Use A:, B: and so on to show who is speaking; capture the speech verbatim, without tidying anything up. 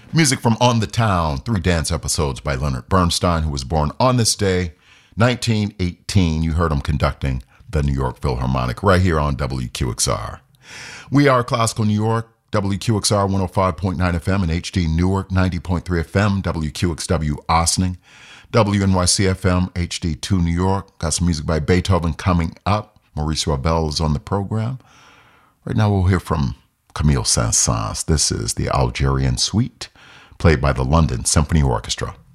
A: Music from On the Town, three dance episodes by Leonard Bernstein, who was born on this day, nineteen eighteen. You heard him conducting the New York Philharmonic right here on W Q X R. We are Classical New York, W Q X R one oh five point nine F M and H D Newark ninety point three F M, W Q X W Ossining, W N Y C F M, H D two New York. Got some music by Beethoven coming up. Maurice Ravel is on the program. Right now we'll hear from Camille Saint-Saëns. This is the Algerian Suite, played by the London Symphony Orchestra.